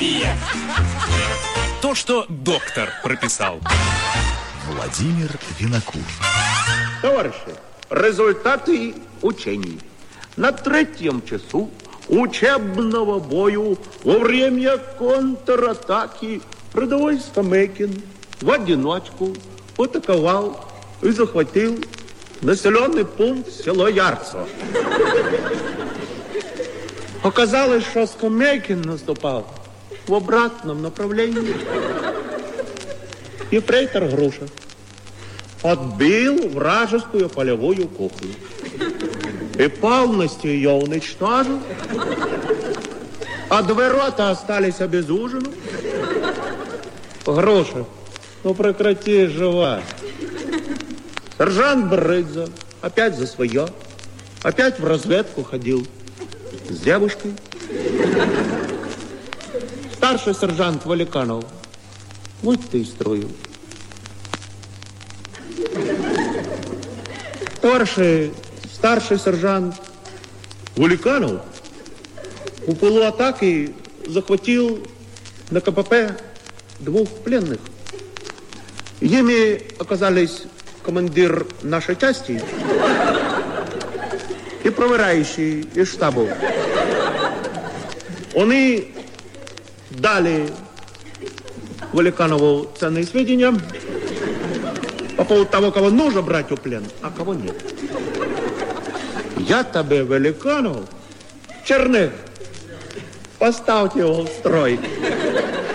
То, что доктор прописал. Владимир Винокур. Товарищи, результаты учений. На 3-м часу учебного бою во время контратаки рядовой Скамейкин в одиночку атаковал и захватил населенный пункт село Ярцево. Оказалось, что Скамейкин наступал в обратном направлении. Ефрейтор Груша отбил вражескую полевую кухню и полностью ее уничтожил, а дворота остались обезужены. Груша, ну прекрати жевать. Сержант Брыдза опять за свое, опять в разведку ходил с девушкой. Старший сержант Валиканов, вот ты и строю. Старший сержант Валиканов у полуатаки захватил на КПП 2 пленных. Ими оказались командир нашей части и проверяющий из штаба. Они дали Валиканову ценные сведения по поводу того, кого нужно брать в плен, а кого нет. Я тебе, Валиканов, Черных, поставьте его в строй.